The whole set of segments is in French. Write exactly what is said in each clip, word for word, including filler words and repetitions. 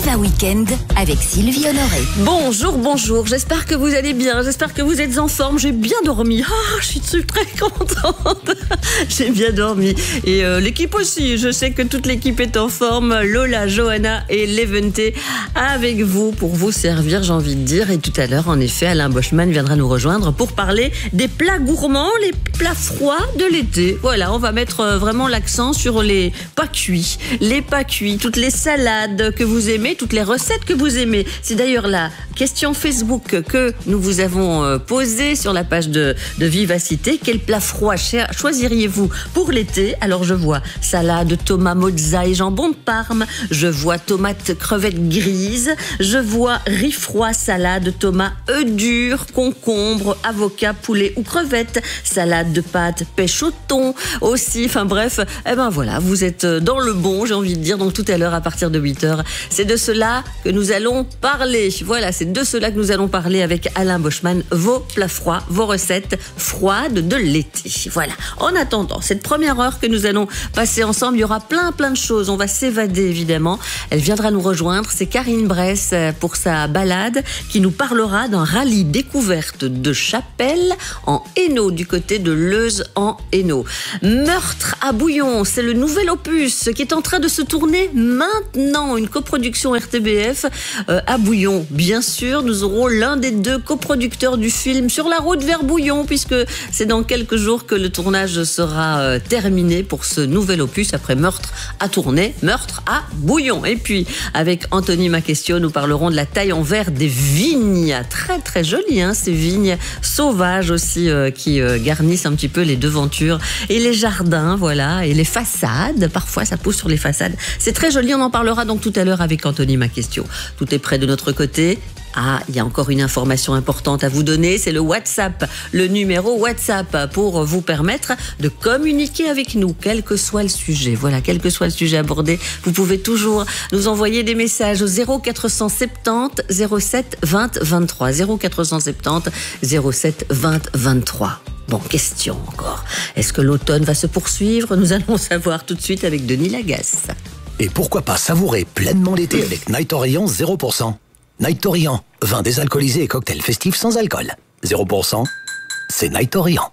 Viva Weekend avec Sylvie Honoré. Bonjour, bonjour, j'espère que vous allez bien, j'espère que vous êtes en forme, j'ai bien dormi, oh, je suis très contente, j'ai bien dormi. Et euh, l'équipe aussi, je sais que toute l'équipe est en forme, Lola, Johanna et Levente avec vous pour vous servir, j'ai envie de dire. Et tout à l'heure, en effet, Alain Boschman viendra nous rejoindre pour parler des plats gourmands, les plats froids de l'été. Voilà, on va mettre vraiment l'accent sur les pas cuits, les pas cuits, toutes les salades que vous aimez, toutes les recettes que vous aimez. C'est d'ailleurs la question Facebook que nous vous avons posée sur la page de, de Vivacité. Quel plat froid choisiriez-vous pour l'été? Alors je vois salade, tomate, mozza et jambon de Parme. Je vois tomate, crevettes grises. Je vois riz froid, salade, tomate, œufs durs, concombre, avocat, poulet ou crevettes. Salade de pâtes, pêche au thon aussi. Enfin bref, eh ben voilà, vous êtes dans le bon, j'ai envie de dire. Donc tout à l'heure à partir de huit heures, c'est de cela que nous allons parler. Voilà, c'est de cela que nous allons parler avec Alain Boschman. Vos plats froids, vos recettes froides de l'été. Voilà. En attendant, cette première heure que nous allons passer ensemble, il y aura plein plein de choses. On va s'évader évidemment. Elle viendra nous rejoindre. C'est Karine Bress pour sa balade qui nous parlera d'un rallye découverte de Chapelle en Hainaut, du côté de Leuze en Hainaut. Meurtre à bouillon, c'est le nouvel opus qui est en train de se tourner maintenant. Une coproduction R T B F euh, à Bouillon. Bien sûr, nous aurons l'un des deux coproducteurs du film Sur la route vers Bouillon, puisque c'est dans quelques jours que le tournage sera euh, terminé pour ce nouvel opus après Meurtre à tourner, Meurtre à Bouillon. Et puis, avec Anthony Maquestio, nous parlerons de la taille en verre des vignes. Très très jolies, hein, ces vignes sauvages aussi euh, qui euh, garnissent un petit peu les devantures et les jardins, voilà, et les façades. Parfois, ça pousse sur les façades. C'est très joli, on en parlera donc tout à l'heure avec Anthony Maquestio. Tout est prêt de notre côté. Ah, il y a encore une information importante à vous donner, c'est le WhatsApp, le numéro WhatsApp pour vous permettre de communiquer avec nous, quel que soit le sujet. Voilà, quel que soit le sujet abordé, vous pouvez toujours nous envoyer des messages au zéro quatre cent soixante-dix zéro sept vingt vingt-trois, zéro quatre cent soixante-dix zéro sept vingt vingt-trois. Bon, question encore. Est-ce que l'automne va se poursuivre? Nous allons savoir tout de suite avec Denis Lagasse. Et pourquoi pas savourer pleinement l'été avec Night Orient zéro pour cent. Night Orient, vin désalcoolisé et cocktail festif sans alcool. zéro pour cent, c'est Night Orient.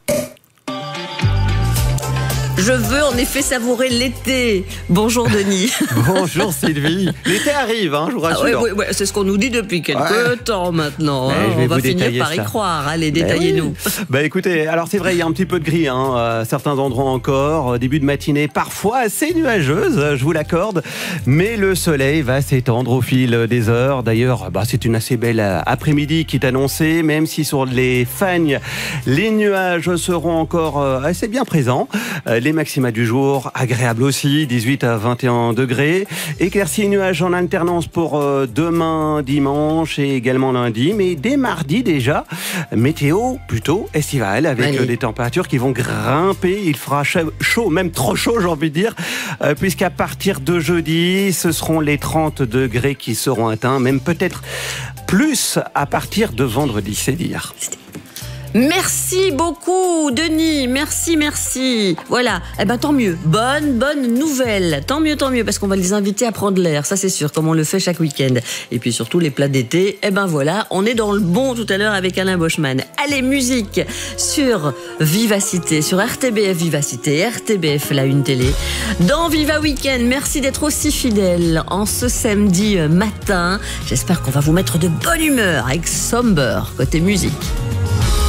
Je veux en effet savourer l'été. Bonjour Denis. Bonjour Sylvie. L'été arrive, hein, je vous rassure. Ah ouais, ouais, ouais, c'est ce qu'on nous dit depuis quelques ouais. temps maintenant. Hein. Ouais, On va finir par ça. y croire. Allez, détaillez-nous. Oui. Bah écoutez, alors c'est vrai, il y a un petit peu de gris, hein, à certains endroits encore. Début de matinée, parfois assez nuageuse, je vous l'accorde. Mais le soleil va s'étendre au fil des heures. D'ailleurs, bah, c'est une assez belle après-midi qui est annoncée, même si sur les Fagnes, les nuages seront encore assez bien présents. Les maxima du jour, agréable aussi, dix-huit à vingt et un degrés. Éclaircies et nuages en alternance pour demain, dimanche et également lundi. Mais dès mardi déjà, météo plutôt estivale avec Allez. des températures qui vont grimper. Il fera chaud, même trop chaud j'ai envie de dire, puisqu'à partir de jeudi, ce seront les trente degrés qui seront atteints, même peut-être plus à partir de vendredi, c'est dire. Merci beaucoup, Denis. Merci, merci. Voilà. Eh ben, tant mieux. Bonne, bonne nouvelle. Tant mieux, tant mieux, parce qu'on va les inviter à prendre l'air. Ça, c'est sûr, comme on le fait chaque week-end. Et puis, surtout, les plats d'été. Eh ben, voilà. On est dans le bon tout à l'heure avec Alain Boschman. Allez, musique sur Vivacité, sur R T B F Vivacité, R T B F, la une télé. Dans Viva Weekend, merci d'être aussi fidèles en ce samedi matin. J'espère qu'on va vous mettre de bonne humeur avec Somber côté musique.